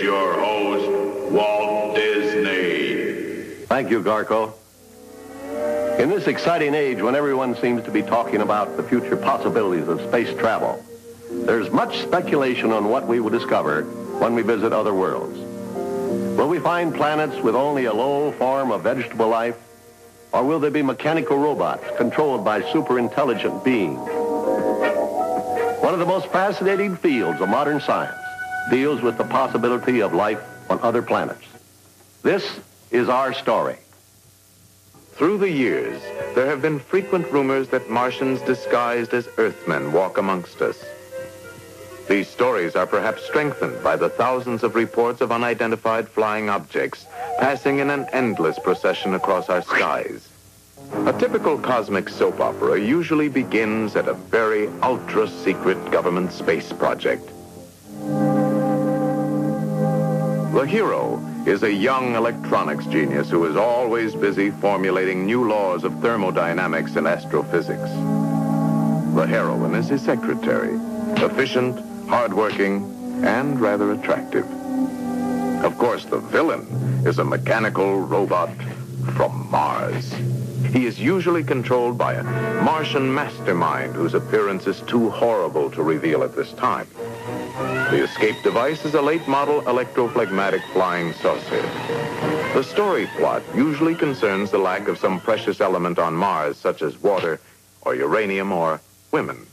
your host, Walt Disney. Thank you, Garco. In this exciting age when everyone seems to be talking about the future possibilities of space travel, there's much speculation on what we will discover when we visit other worlds. Will we find planets with only a low form of vegetable life? Or will they be mechanical robots controlled by super intelligent beings? One of the most fascinating fields of modern science deals with the possibility of life on other planets. This is our story. Through the years, there have been frequent rumors that Martians disguised as Earthmen walk amongst us. These stories are perhaps strengthened by the thousands of reports of unidentified flying objects passing in an endless procession across our skies. A typical cosmic soap opera usually begins at a very ultra-secret government space project. The hero is a young electronics genius who is always busy formulating new laws of thermodynamics and astrophysics. The heroine is his secretary, efficient, hardworking, and rather attractive. Of course, the villain is a mechanical robot from Mars. He is usually controlled by a Martian mastermind whose appearance is too horrible to reveal at this time. The escape device is a late-model electrophlegmatic flying saucer. The story plot usually concerns the lack of some precious element on Mars, such as water, or uranium, or women.